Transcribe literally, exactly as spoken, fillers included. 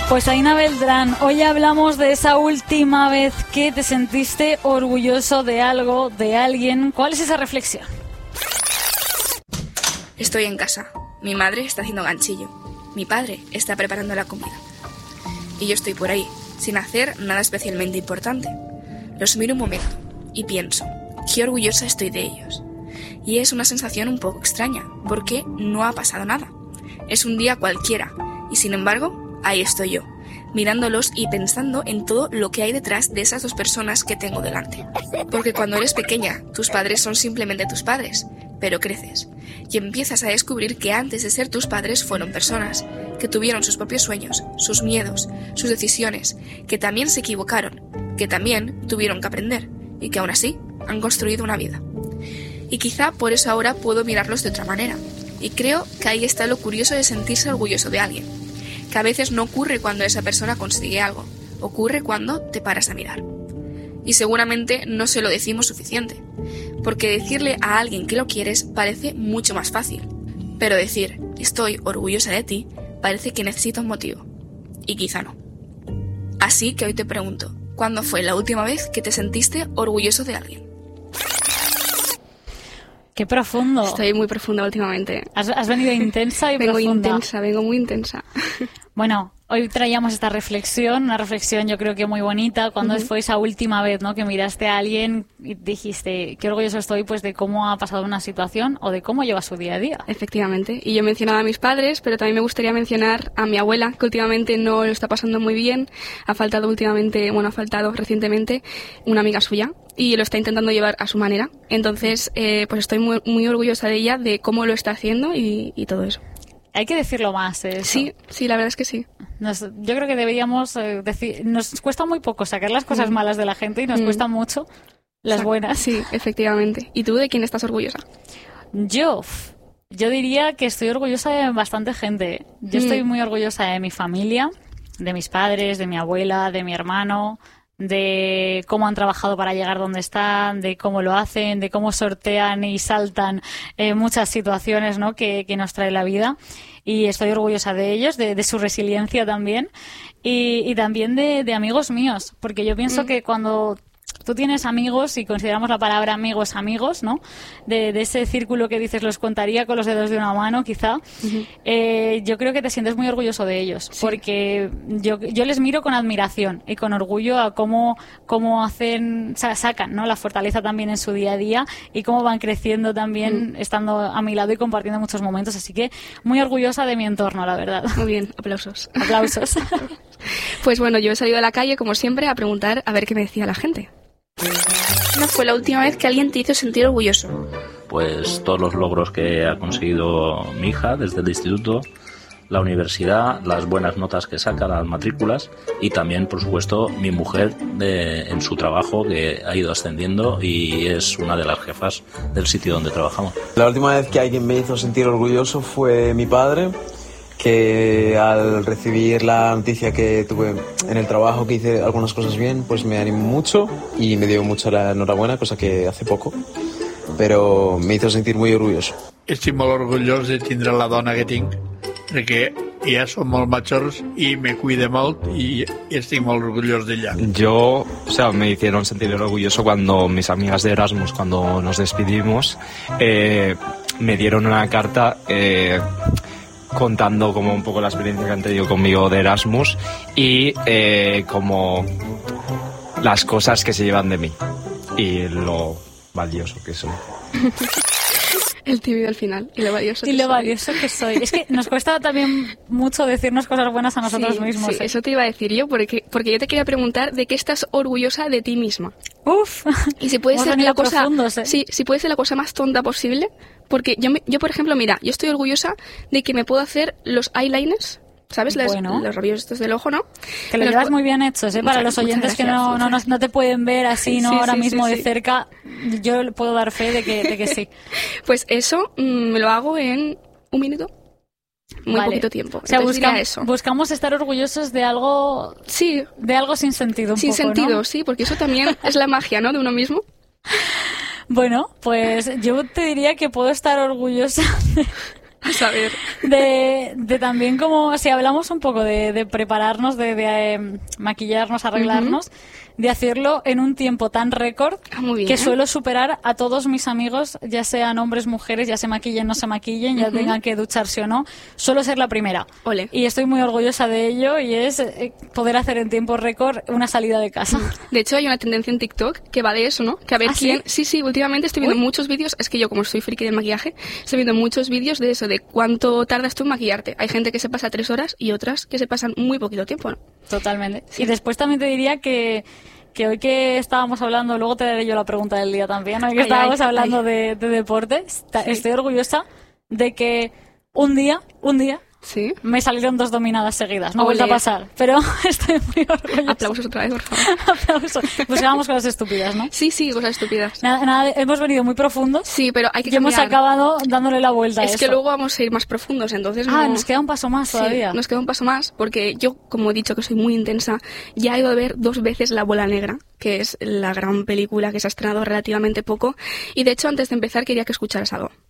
Pues Aina Beltrán, hoy hablamos de esa última vez que te sentiste orgulloso de algo, de alguien. ¿Cuál es esa reflexión? Estoy en casa. Mi madre está haciendo ganchillo. Mi padre está preparando la comida. Y yo estoy por ahí, sin hacer nada especialmente importante. Los miro un momento y pienso, qué orgullosa estoy de ellos. Y es una sensación un poco extraña, porque no ha pasado nada. Es un día cualquiera, y sin embargo, ahí estoy yo, mirándolos y pensando en todo lo que hay detrás de esas dos personas que tengo delante. Porque cuando eres pequeña, tus padres son simplemente tus padres, pero creces y empiezas a descubrir que antes de ser tus padres fueron personas, que tuvieron sus propios sueños, sus miedos, sus decisiones, que también se equivocaron, que también tuvieron que aprender y que aún así han construido una vida. Y quizá por eso ahora puedo mirarlos de otra manera. Y creo que ahí está lo curioso de sentirse orgulloso de alguien, que a veces no ocurre cuando esa persona consigue algo, ocurre cuando te paras a mirar. Y seguramente no se lo decimos suficiente, porque decirle a alguien que lo quieres parece mucho más fácil, pero decir estoy orgullosa de ti parece que necesita un motivo, y quizá no. Así que hoy te pregunto, ¿cuándo fue la última vez que te sentiste orgulloso de alguien? ¡Qué profundo! Estoy muy profunda últimamente. Has, has venido intensa y vengo profunda. Vengo intensa, vengo muy intensa. Bueno, hoy traíamos esta reflexión, una reflexión yo creo que muy bonita. ¿Cuándo uh-huh. fue esa última vez, ¿no?, que miraste a alguien y dijiste qué orgulloso estoy pues de cómo ha pasado una situación o de cómo lleva su día a día? Efectivamente. Y yo he mencionado a mis padres, pero también me gustaría mencionar a mi abuela, que últimamente no lo está pasando muy bien. Ha faltado últimamente, bueno, ha faltado recientemente una amiga suya y lo está intentando llevar a su manera. Entonces, eh, pues estoy muy, muy orgullosa de ella, de cómo lo está haciendo y, y todo eso. Hay que decirlo más, ¿eh? Sí, sí, la verdad es que sí. Nos, yo creo que deberíamos eh, decir... Nos cuesta muy poco sacar las cosas mm. malas de la gente y nos mm. cuesta mucho las Exacto. buenas. Sí, efectivamente. ¿Y tú de quién estás orgullosa? Yo... Yo diría que estoy orgullosa de bastante gente. Yo mm. estoy muy orgullosa de mi familia, de mis padres, de mi abuela, de mi hermano, de cómo han trabajado para llegar donde están, de cómo lo hacen, de cómo sortean y saltan eh, muchas situaciones, ¿no?, que, que nos trae la vida. Y estoy orgullosa de ellos, de, de su resiliencia también. Y, y también de, de amigos míos, porque yo pienso mm. que cuando tú tienes amigos, y consideramos la palabra amigos amigos, ¿no?, de, de ese círculo que dices los contaría con los dedos de una mano quizá, uh-huh. eh, yo creo que te sientes muy orgulloso de ellos, sí. porque yo, yo les miro con admiración y con orgullo a cómo, cómo hacen, sacan, ¿no?, la fortaleza también en su día a día y cómo van creciendo también uh-huh. estando a mi lado y compartiendo muchos momentos, así que muy orgullosa de mi entorno, la verdad. Muy bien, aplausos. Aplausos. Pues bueno, yo he salido a la calle como siempre a preguntar a ver qué me decía la gente. ¿Cuándo fue la última vez que alguien te hizo sentir orgulloso? Pues todos los logros que ha conseguido mi hija desde el instituto, la universidad, las buenas notas que saca, las matrículas y también, por supuesto, mi mujer de, en su trabajo, que ha ido ascendiendo y es una de las jefas del sitio donde trabajamos. La última vez que alguien me hizo sentir orgulloso fue mi padre, que al recibir la noticia que tuve en el trabajo que hice algunas cosas bien, pues me animó mucho y me dio mucha la enhorabuena, cosa que hace poco, però me hizo sentir muy orgulloso. Estic molt orgullós de tindre la dona que tinc, perquè ja som molt majors i me cuida molt i estic molt orgullós d'ella. Yo, o sea, me hicieron sentir orgulloso cuando mis amigas de Erasmus, cuando nos despedimos, eh, me dieron una carta eh, contando como un poco la experiencia que han tenido conmigo de Erasmus y eh, como las cosas que se llevan de mí y lo valioso que soy. El tímido al final y lo valioso y que lo soy. valioso que soy. Es que nos cuesta también mucho decirnos cosas buenas a nosotros sí, mismos. Sí, ¿eh? Eso te iba a decir yo, porque, porque yo te quería preguntar de qué estás orgullosa de ti misma. Uf, y si puede ser la cosa, profundos, ¿eh? sí, si puede ser la cosa más tonta posible, porque yo, me, yo por ejemplo, mira, yo estoy orgullosa de que me puedo hacer los eyeliners. ¿Sabes? Bueno. Los, los rabillos estos del ojo, ¿no? Que los llevas muy bien hechos, ¿eh? Para muchas, los oyentes gracias, que no, no, no, no te pueden ver así, ¿no? Sí, Ahora sí, mismo sí, de sí. cerca, yo puedo dar fe de que, de que sí. Pues eso mmm, me lo hago en un minuto. Muy vale. poquito tiempo. O sea, busca, eso. buscamos estar orgullosos de algo... Sí. De algo sin sentido un sin poco, sentido, ¿no? sí, porque eso también es la magia, ¿no? De uno mismo. Bueno, pues yo te diría que puedo estar orgullosa de, A saber. De, de también como, si hablamos un poco de, de prepararnos, de, de eh, maquillarnos, arreglarnos, uh-huh. de hacerlo en un tiempo tan récord ah, muy bien, que ¿eh? suelo superar a todos mis amigos, ya sean hombres, mujeres, ya se maquillen, no se maquillen, ya uh-huh. tengan que ducharse o no, suelo ser la primera. Ole. Y estoy muy orgullosa de ello y es eh, poder hacer en tiempo récord una salida de casa. De hecho, hay una tendencia en TikTok que va de eso, ¿no? Que a ver ¿Ah, quién... sí? sí, sí, últimamente estoy viendo Uy. muchos vídeos, es que yo como soy friki del maquillaje, estoy viendo muchos vídeos de eso, de cuánto tardas tú en maquillarte. Hay gente que se pasa tres horas y otras que se pasan muy poquito tiempo, ¿no? Totalmente. Sí. Y después también te diría que que hoy que estábamos hablando, luego te daré yo la pregunta del día también, hoy que ay, estábamos ay, hablando ay. De, de deporte, está, sí. estoy orgullosa de que un día, un día, ¿sí? me salieron dos dominadas seguidas, no ha Olé. vuelto a pasar, pero estoy muy orgullosa. Aplausos otra vez, por favor. Aplausos. Pues vamos con las estúpidas, ¿no? Sí, sí, cosas estúpidas. Nada, nada, hemos venido muy profundos. Sí, pero hay que y cambiar. hemos acabado dándole la vuelta a Es eso. que luego vamos a ir más profundos, entonces Ah, no... nos queda un paso más todavía. Sí, nos queda un paso más, porque yo, como he dicho que soy muy intensa, ya he ido a ver dos veces La Bola Negra, que es la gran película que se ha estrenado relativamente poco, y de hecho, antes de empezar, quería que escucharas algo.